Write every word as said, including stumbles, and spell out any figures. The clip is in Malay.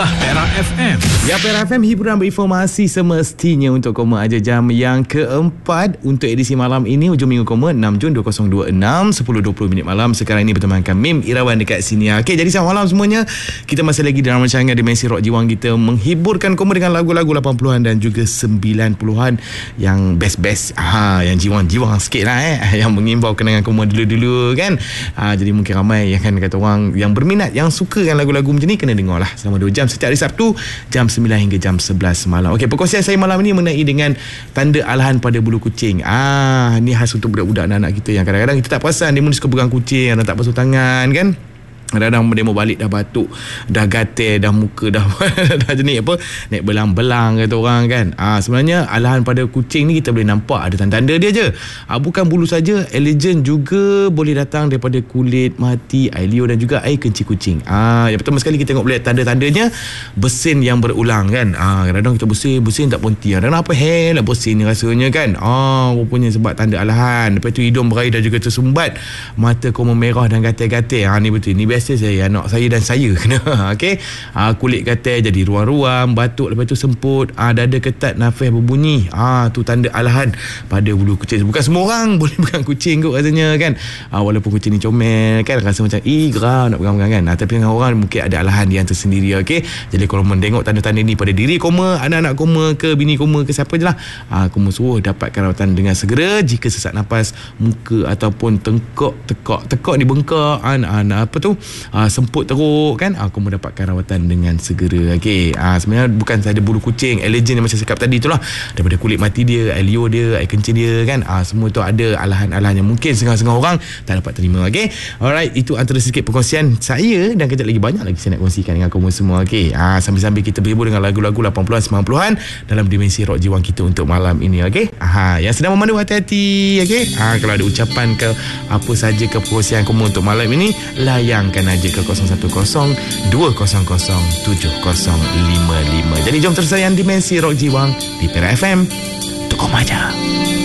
adalah Perak F M. Ya, Perak F M, hiburan berinformasi semestinya untuk koma aja jam yang keempat untuk edisi malam ini, hujung minggu koma enam Jun dua ribu dua puluh enam, sepuluh dua puluh minit malam. Sekarang ini bertemankan Mim Irawan dekat sini. Okey, jadi selamat malam semuanya. Kita masih lagi dalam rancangan Dimensi Rock Jiwang kita, menghiburkan koma dengan lagu-lagu lapan puluhan dan juga sembilan puluhan yang best-best. Ha, yang jiwang-jiwang sikit lah eh. Yang mengimbau kenangan koma dulu-dulu kan. Ha, jadi mungkin ramai yang kan kata orang yang berminat, yang suka kan lagu-lagu macam ni, kena dengar lah selama dua jam setiap hari Sabtu jam sembilan hingga jam sebelas malam. Okey, perkongsian saya malam ni mengenai dengan tanda alahan pada bulu kucing. Ah, ni khas untuk budak-budak anak-anak kita yang kadang-kadang kita tak perasan dia mesti suka pegang kucing, ada tak basuh tangan kan. Kadang-kadang dia mau balik dah batuk, dah gatal, dah muka dah dah jenis apa, naik belang-belang kata orang kan. Ah, sebenarnya alahan pada kucing ni kita boleh nampak ada tanda-tanda dia je. Ah, bukan bulu saja, allergen juga boleh datang daripada kulit, mati, air liur dan juga air kencing kucing. Ah, yang pertama sekali kita tengok boleh tanda-tandanya bersin yang berulang kan. Ah, kadang-kadang kita bersin, bersin tak berhenti. Kadang-kadang apa hell lah bersin ni rasanya kan. Ah, rupanya sebab tanda alahan. Lepas tu hidung berair dan juga tersumbat, mata koma merah dan gatal-gatal. Ah, ni betul. Ni biasa saya, anak saya dan saya kena. Okey, ha, kulit gatal jadi ruam-ruam, batuk, lepas tu semput, ha, dada ketat, nafas berbunyi. Ah, ha, tu tanda alahan pada bulu kucing. Bukan semua orang boleh pegang kucing kot rasanya kan. Ha, walaupun kucing ni comel kan, rasa macam ih geram nak pegang-pegang kan. Ha, tapi dengan orang mungkin ada alahan dia yang tersendiri. Okey, jadi kalau menengok tanda-tanda ni pada diri koma, anak-anak koma ke, bini koma ke, siapa je lah, ha, koma suruh dapatkan rawatan dengan segera. Jika sesak nafas, muka ataupun tengkok, tekak, tekak ni bengkak, ha, apa tu, Uh, semput teruk kan, aku uh, mendapatkan rawatan dengan segera. Okey, uh, sebenarnya bukan sahaja bulu kucing, allergen yang macam cakap tadi itulah, daripada kulit mati dia, air liur dia, air kencing dia kan, uh, semua tu ada alahan-alahan yang mungkin setengah-setengah orang tak dapat terima. Okey, alright, itu antara sedikit perkongsian saya, dan kejap lagi banyak lagi saya nak kongsikan dengan kamu semua. Okey, uh, sambil-sambil kita berhibur dengan lagu-lagu lapan puluhan sembilan puluhan dalam Dimensi Rock Jiwang kita untuk malam ini. Okey, uh, yang sedang memandu hati-hati. Okey, uh, kalau ada ucapan ke apa saja ke perkongsian kamu untuk malam ini, layangkan aja ke kosong satu kosong dua kosong kosong tujuh kosong lima lima. Jadi jom terus layan Dimensi Rock Jiwang di Perak F M. Tukum aja.